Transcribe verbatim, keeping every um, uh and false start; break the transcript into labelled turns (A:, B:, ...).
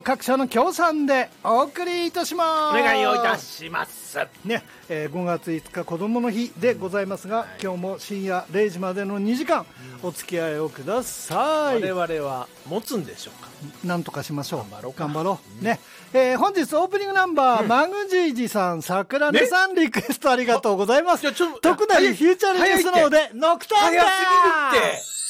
A: 各社の協賛でお送りいたします。
B: お願いをいたします
A: ね、えー、ごがついつか子どもの日でございますが、うん、今日も深夜れいじまでのにじかん、うん、お付き合いをください。
B: 我々は持つんでしょうか。
A: なんとかしましょう。
B: 頑張ろう
A: 頑張ろう、うん、ね、えー、本日オープニングナンバー、うん、マグジージさん、桜根さん、ね、リクエストありがとうございます。特大フューチャリングスノーでノクターンだ。
B: 早すぎるって。